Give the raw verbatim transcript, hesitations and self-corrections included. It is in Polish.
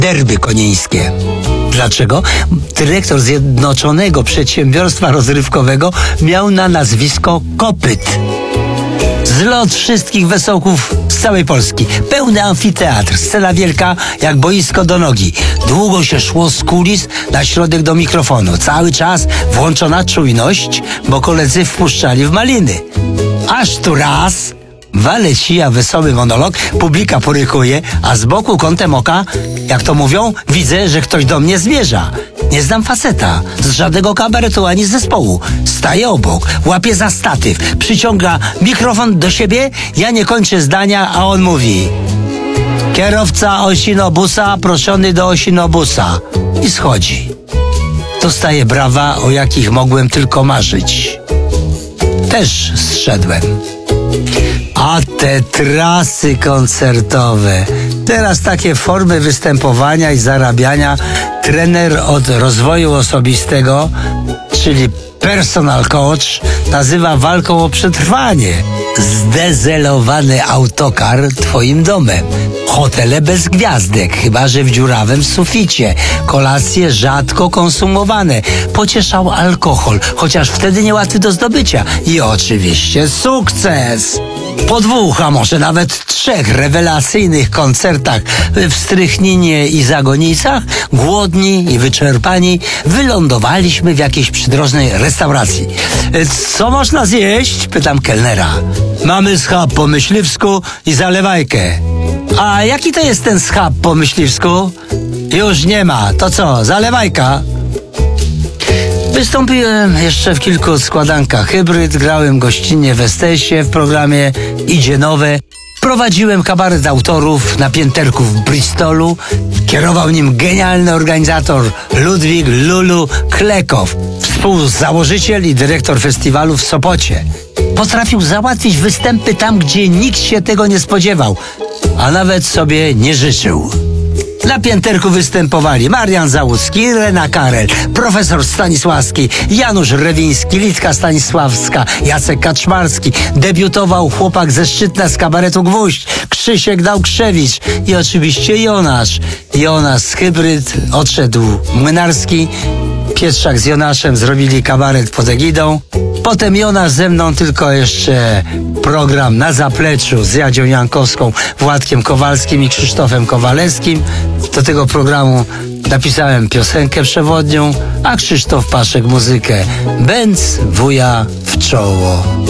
Derby konieńskie. Dlaczego? Dyrektor Zjednoczonego Przedsiębiorstwa Rozrywkowego miał na nazwisko Kopyt. Zlot wszystkich wesołków z całej Polski. Pełny amfiteatr, scena wielka jak boisko do nogi. Długo się szło z kulis na środek do mikrofonu. Cały czas włączona czujność, bo koledzy wpuszczali w maliny. Aż tu raz wale sija wesoły monolog, publika porykuje, a z boku kątem oka, jak to mówią, widzę, że ktoś do mnie zmierza. Nie znam faceta z żadnego kabaretu ani z zespołu. Staje obok, łapie za statyw, przyciąga mikrofon do siebie, ja nie kończę zdania, a on mówi: kierowca osinobusa proszony do osinobusa. I schodzi. Dostaję brawa, o jakich mogłem tylko marzyć. Też zszedłem. A te trasy koncertowe, teraz takie formy występowania i zarabiania trener od rozwoju osobistego, czyli personal coach, nazywa walką o przetrwanie. Zdezelowany autokar twoim domem. Hotele bez gwiazdek, chyba że w dziurawym suficie. Kolacje rzadko konsumowane. Pocieszał alkohol, chociaż wtedy niełatwy do zdobycia. I oczywiście sukces. Po dwóch, a może nawet trzech rewelacyjnych koncertach w Strychninie i Zagonicach, głodni i wyczerpani, wylądowaliśmy w jakiejś przydrożnej restauracji. Co można zjeść? Pytam kelnera. Mamy schab po myśliwsku i zalewajkę. A jaki to jest ten schab po myśliwsku? Już nie ma. To co, zalewajka? Wystąpiłem jeszcze w kilku składankach hybryd, grałem gościnnie w Estesie w programie Idzie Nowe. Prowadziłem kabaret autorów na pięterku w Bristolu. Kierował nim genialny organizator Ludwik Lulu Klekow, współzałożyciel i dyrektor festiwalu w Sopocie. Potrafił załatwić występy tam, gdzie nikt się tego nie spodziewał, a nawet sobie nie życzył. Na pięterku występowali Marian Załucki, Rena Karel, profesor Stanisławski, Janusz Rewiński, Litka Stanisławska, Jacek Kaczmarski. Debiutował chłopak ze Szczytna z kabaretu Gwóźdź, Krzysiek Dałkrzewicz i oczywiście Jonasz. Jonasz z hybryd, odszedł Młynarski. Pietrzak z Jonaszem zrobili kabaret pod egidą. Potem Jonasz ze mną tylko jeszcze program Na zapleczu z Jadzią Jankowską, Władkiem Kowalskim i Krzysztofem Kowalewskim. Do tego programu napisałem piosenkę przewodnią, a Krzysztof Paszek muzykę. Bęc wuja w czoło.